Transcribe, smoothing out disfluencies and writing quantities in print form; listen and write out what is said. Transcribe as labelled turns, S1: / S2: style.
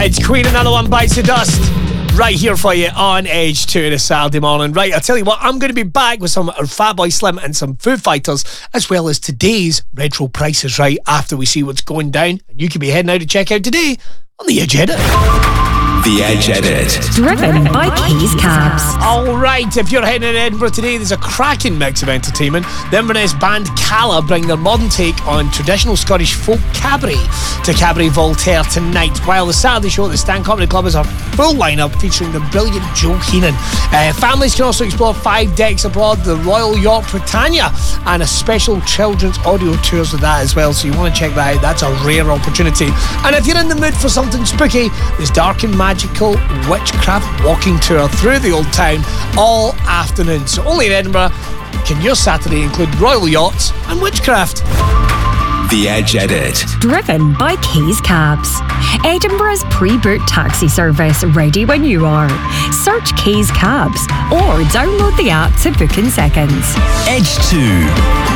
S1: It's Queen, Another One Bites the Dust. Right here for you on Edge 2 this Saturday morning. Right, I'll tell you what, I'm going to be back with some Fatboy Slim and some Foo Fighters, as well as today's retro prices right after we see what's going down. You can be heading out to check out today on The Edge Edit.
S2: The Edge Edit.
S3: Driven by Keys Cabs.
S1: Alright, if you're heading to Edinburgh today, there's a cracking mix of entertainment. The Inverness band Calla bring their modern take on traditional Scottish folk cabaret to Cabaret Voltaire tonight, while the Saturday show at the Stan Comedy Club is a full lineup featuring the brilliant Joe Keenan. Families can also explore 5 decks abroad, the Royal York Britannia, and a special children's audio tours with that as well, so you want to check that out. That's a rare opportunity. And if you're in the mood for something spooky, there's Dark and Magical Witchcraft walking tour through the old town all afternoon. So only in Edinburgh can your Saturday include royal yachts and witchcraft.
S2: The Edge Edit.
S3: Driven by Keys Cabs. Edinburgh's pre-booked taxi service, ready when you are. Search Keys Cabs or download the app to book in seconds.
S2: Edge 2.